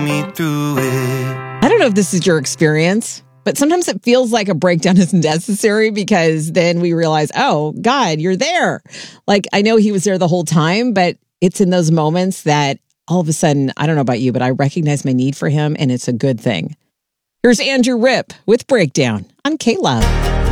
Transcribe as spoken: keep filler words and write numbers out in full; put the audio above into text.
me through it. I don't know if this is your experience, but sometimes it feels like a breakdown is necessary because then we realize, oh, God, you're there. Like, I know he was there the whole time, but it's in those moments that all of a sudden, I don't know about you, but I recognize my need for him, and it's a good thing. Here's Andrew Ripp with Breakdown on K-Love.